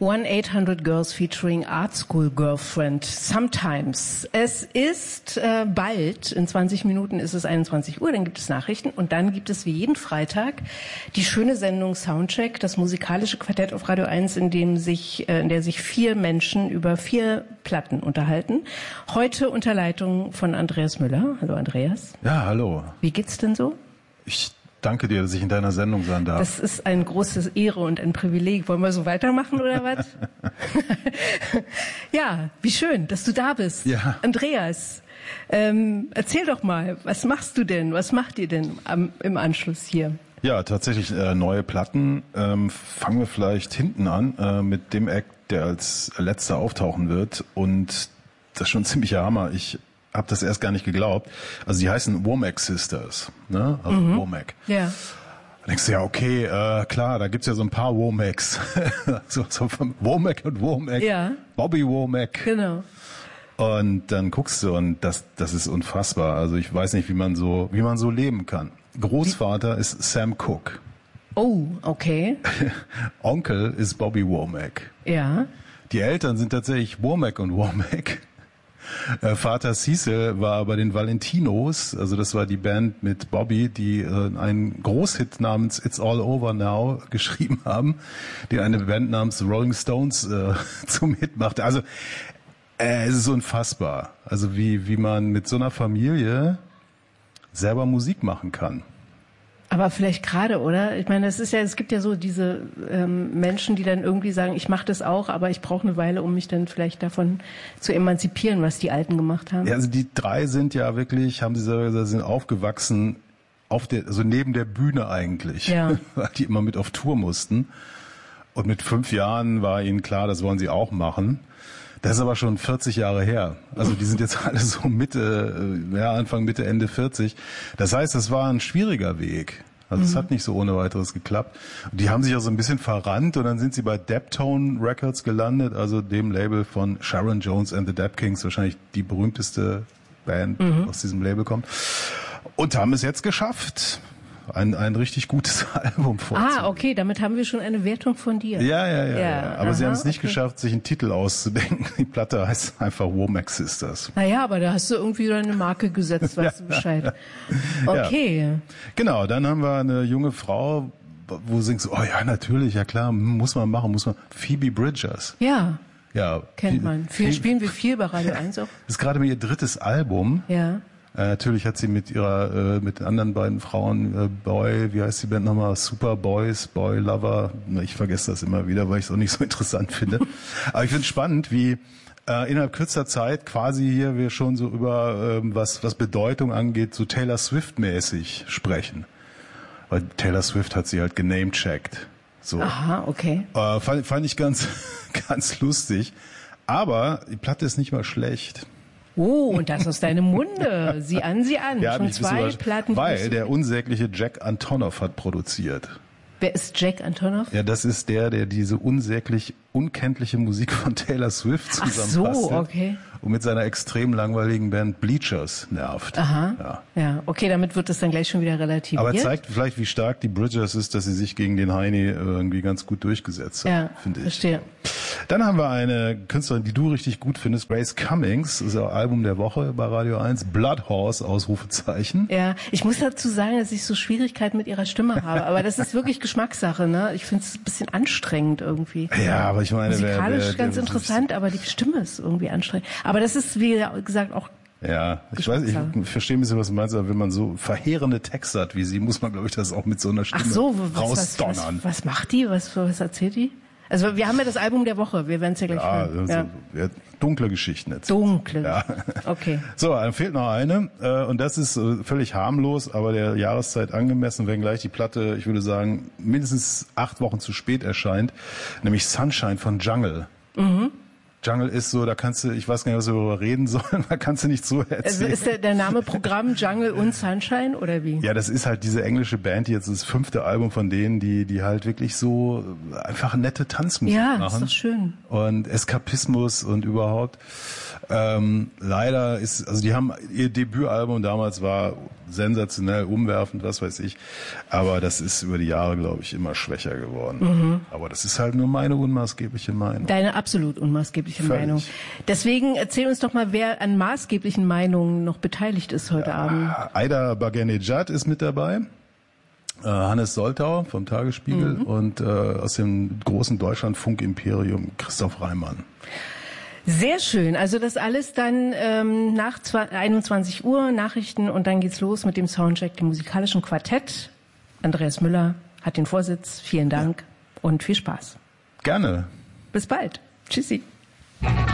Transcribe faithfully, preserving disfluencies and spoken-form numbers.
one eight hundred Girls featuring Art School Girlfriend. Sometimes. Es ist äh, bald, in zwanzig Minuten ist es einundzwanzig Uhr, dann gibt es Nachrichten und dann gibt es wie jeden Freitag die schöne Sendung Soundcheck, das musikalische Quartett auf Radio eins, in dem sich, äh, in der sich vier Menschen über vier Platten unterhalten. Heute unter Leitung von Andreas Müller. Hallo Andreas. Ja, hallo. Wie geht's denn so? Ich danke dir, dass ich in deiner Sendung sein darf. Das ist eine große Ehre und ein Privileg. Wollen wir so weitermachen oder was? Ja, wie schön, dass du da bist. Ja. Andreas, ähm, erzähl doch mal, was machst du denn? Was macht ihr denn am, im Anschluss hier? Ja, tatsächlich äh, neue Platten. Ähm, fangen wir vielleicht hinten an äh, mit dem Act, der als letzter auftauchen wird. Und das ist schon ein ziemlicher Hammer. Ich hab das erst gar nicht geglaubt. Also die heißen Womack Sisters, ne? Also mhm. Womack. Ja. Da denkst du ja, okay, äh, klar, da gibt's ja so ein paar Womacks. so, so von Womack und Womack. Ja. Bobby Womack. Genau. Und dann guckst du und das, das ist unfassbar. Also ich weiß nicht, wie man so, wie man so leben kann. Großvater wie? ist Sam Cooke. Oh, okay. Onkel ist Bobby Womack. Ja. Die Eltern sind tatsächlich Womack und Womack. Äh, Vater Cecil war bei den Valentinos, also das war die Band mit Bobby, die äh, einen Großhit namens It's All Over Now geschrieben haben, die eine Band namens Rolling Stones äh, zum Hit machte. Also äh, es ist unfassbar, also wie wie man mit so einer Familie selber Musik machen kann. Aber vielleicht gerade, oder? Ich meine, es ist ja, es gibt ja so diese ähm, Menschen, die dann irgendwie sagen, ich mache das auch, aber ich brauche eine Weile, um mich dann vielleicht davon zu emanzipieren, was die Alten gemacht haben. Ja, also die drei sind ja wirklich, haben sie selber gesagt, sind aufgewachsen auf der, also neben der Bühne eigentlich, ja. Weil die immer mit auf Tour mussten. Und mit fünf Jahren war ihnen klar, das wollen sie auch machen. Das ist aber schon vierzig Jahre her. Also die sind jetzt alle so Mitte, ja Anfang, Mitte, Ende vierzig. Das heißt, das war ein schwieriger Weg. Also es mhm. hat nicht so ohne weiteres geklappt. Und die haben sich auch so ein bisschen verrannt und dann sind sie bei Daptone Records gelandet, also dem Label von Sharon Jones and the Dap Kings, wahrscheinlich die berühmteste Band, mhm. aus diesem Label kommt. Und haben es jetzt geschafft, ein ein richtig gutes Album vorzulegen. Ah, okay, damit haben wir schon eine Wertung von dir. Ja, ja, ja. ja, ja. Aber aha, sie haben es nicht okay. geschafft, sich einen Titel auszudenken. Die Platte heißt einfach Womack Sisters. Naja, aber da hast du irgendwie deine Marke gesetzt, weißt du Bescheid. Okay. Ja. Genau, dann haben wir eine junge Frau, wo du denkst, oh ja, natürlich, ja klar, muss man machen, muss man. Phoebe Bridgers. Ja. Ja. Kennt man. Viel, spielen wir viel bei Radio eins auch. Das ist gerade mal ihr drittes Album. Ja. Äh, natürlich hat sie mit ihrer, äh, mit den anderen beiden Frauen, äh, Boy, wie heißt die Band nochmal? Super Boys, Boy Lover. Ich vergesse das immer wieder, weil ich es auch nicht so interessant finde. Aber ich finde es spannend, wie äh, innerhalb kürzer Zeit quasi hier wir schon so über, äh, was, was Bedeutung angeht, so Taylor Swift-mäßig sprechen. Weil Taylor Swift hat sie halt genamecheckt. So. Aha, okay. Äh, fand, fand ich ganz, ganz lustig. Aber die Platte ist nicht mal schlecht. Oh, und das aus deinem Munde. Sieh an, sieh an. Ja, schon zwei wissen, Platten. Weil der unsägliche Jack Antonoff hat produziert. Wer ist Jack Antonoff? Ja, das ist der, der diese unsäglich unkenntliche Musik von Taylor Swift zusammenbastelt. Ach so, okay. Und mit seiner extrem langweiligen Band Bleachers nervt. Aha. Ja. Ja, okay, damit wird es dann gleich schon wieder relativiert. Aber zeigt vielleicht, wie stark die Bridgers ist, dass sie sich gegen den Heini irgendwie ganz gut durchgesetzt hat, ja, finde ich. Verstehe. Dann haben wir eine Künstlerin, die du richtig gut findest, Grace Cummings, das ist das Album der Woche bei Radio eins, Blood Horse, Ausrufezeichen. Ja, ich muss dazu sagen, dass ich so Schwierigkeiten mit ihrer Stimme habe, aber das ist wirklich Geschmackssache, ne? Ich finde es ein bisschen anstrengend irgendwie. Ja, aber ich meine, musikalisch wer, wer, ganz wer, interessant, aber die Stimme ist irgendwie anstrengend. Aber das ist, wie gesagt, auch ja, ich weiß, ich verstehe ein bisschen, was du meinst, aber wenn man so verheerende Texte hat wie sie, muss man, glaube ich, das auch mit so einer Stimme Ach so, was, rausdonnern. Was, was, was macht die? Was, was erzählt die? Also wir haben ja das Album der Woche, wir werden es ja gleich ja, hören. Also, ja, ja, dunkle Geschichten jetzt. Dunkle, ja. Okay. So, dann fehlt noch eine äh, und das ist äh, völlig harmlos, aber der Jahreszeit angemessen, wenngleich die Platte, ich würde sagen, mindestens acht Wochen zu spät erscheint, nämlich Sunshine von Jungle. Mhm. Jungle ist so, da kannst du, ich weiß gar nicht, was wir darüber reden sollen, da kannst du nicht so erzählen. Also ist der, der Name Programm Jungle und Sunshine oder wie? Ja, das ist halt diese englische Band, die jetzt das fünfte Album von denen, die die halt wirklich so einfach nette Tanzmusik ja, machen. Ja, ist doch schön. Und Eskapismus und überhaupt. Ähm, leider ist, also die haben, ihr Debütalbum damals war sensationell, umwerfend, was weiß ich. Aber das ist über die Jahre, glaube ich, immer schwächer geworden. Mhm. Aber das ist halt nur meine unmaßgebliche Meinung. Deine absolut unmaßgebliche Völlig. Meinung. Deswegen erzähl uns doch mal, wer an maßgeblichen Meinungen noch beteiligt ist heute ja, Abend. Aida Baganejad ist mit dabei. Äh, Hannes Soltau vom Tagesspiegel mhm. und äh, aus dem großen Deutschlandfunk-Imperium Christoph Reimann. Sehr schön. Also das alles dann ähm, nach einundzwanzig Uhr Nachrichten und dann geht's los mit dem Soundcheck, dem musikalischen Quartett. Andreas Müller hat den Vorsitz. Vielen Dank ja. und viel Spaß. Gerne. Bis bald. Tschüssi.